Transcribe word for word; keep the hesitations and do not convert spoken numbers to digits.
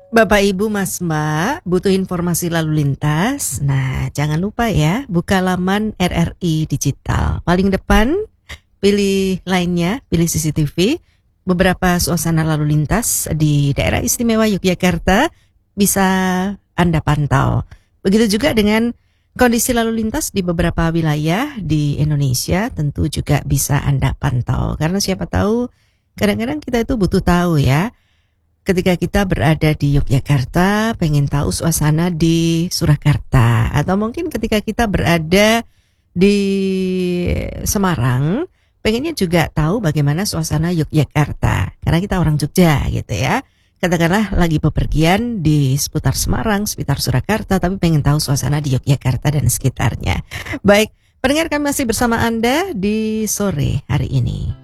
Bapak, Ibu, Mas, Mbak, butuh informasi lalu lintas? Nah, jangan lupa ya, buka laman R R I Digital. Paling depan, pilih lainnya, pilih C C T V. Beberapa suasana lalu lintas di daerah istimewa Yogyakarta bisa Anda pantau. Begitu juga dengan kondisi lalu lintas di beberapa wilayah di Indonesia tentu juga bisa Anda pantau. Karena siapa tahu, kadang-kadang kita itu butuh tahu ya. Ketika kita berada di Yogyakarta, pengen tahu suasana di Surakarta. Atau mungkin ketika kita berada di Semarang, pengennya juga tahu bagaimana suasana Yogyakarta. Karena kita orang Jogja gitu ya. Katakanlah lagi bepergian di seputar Semarang, sekitar Surakarta, tapi pengen tahu suasana di Yogyakarta dan sekitarnya. Baik, pendengar, kami masih bersama Anda di sore hari ini.